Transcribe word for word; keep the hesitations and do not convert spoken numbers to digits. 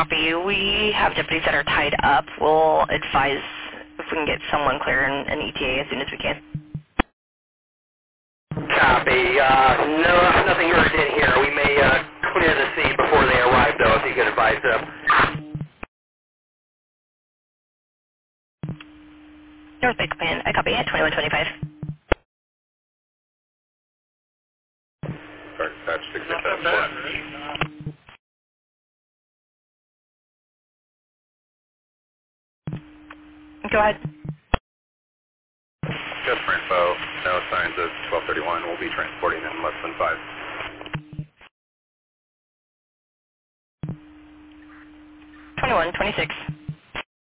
Copy. We have deputies that are tied up. We'll advise if we can get someone clear in an E T A as soon as we can. Copy. Uh, no, nothing urgent here. We may uh, clear the scene before they arrive, though, if you could advise them. North Bay Command, I copy at twenty-one twenty-five. Sorry, that's six six seven four. Go ahead. Just for info, no signs of twelve thirty-one. We'll be transporting in less than five. twenty-one twenty-six.